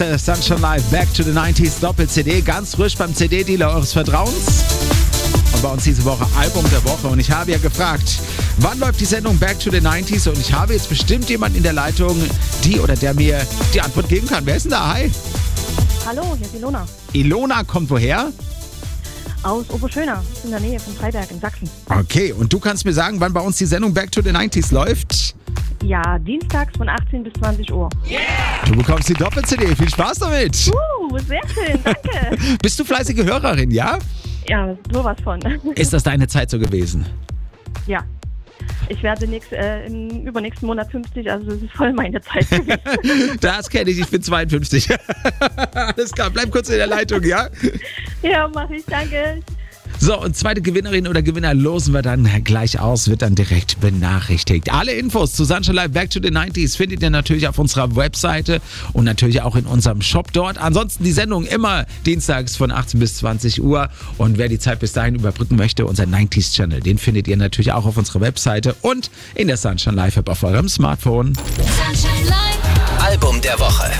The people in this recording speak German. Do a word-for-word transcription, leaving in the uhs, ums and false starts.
Sunshine Live, Back to the neunziger Doppel-C D, ganz frisch beim C D-Dealer eures Vertrauens. Und bei uns diese Woche Album der Woche. Und ich habe ja gefragt, wann läuft die Sendung Back to the neunziger? Und ich habe jetzt bestimmt jemanden in der Leitung, die oder der mir die Antwort geben kann. Wer ist denn da? Hi. Hallo, hier ist Ilona. Ilona kommt woher? Aus Oberschöna, in der Nähe von Freiberg in Sachsen. Okay, und du kannst mir sagen, wann bei uns die Sendung Back to the neunziger läuft? Ja, dienstags von achtzehn bis zwanzig Uhr. Yeah! Du bekommst die Doppel-C D. Viel Spaß damit. Uh, sehr schön, danke. Bist du fleißige Hörerin, ja? Ja, sowas von. Ist das deine Zeit so gewesen? Ja. Ich werde nächst, äh, im übernächsten Monat fünfzig, also das ist voll meine Zeit gewesen. Das kenne ich, ich bin zweiundfünfzig. Alles klar, bleib kurz in der Leitung, ja? Ja, mach ich, danke. So, und zweite Gewinnerin oder Gewinner losen wir dann gleich aus, wird dann direkt benachrichtigt. Alle Infos zu Sunshine Live Back to the neunziger findet ihr natürlich auf unserer Webseite und natürlich auch in unserem Shop dort. Ansonsten die Sendung immer dienstags von achtzehn bis zwanzig Uhr. Und wer die Zeit bis dahin überbrücken möchte, unser neunziger-Channel, den findet ihr natürlich auch auf unserer Webseite und in der Sunshine Live App auf eurem Smartphone. Sunshine Live. Album der Woche.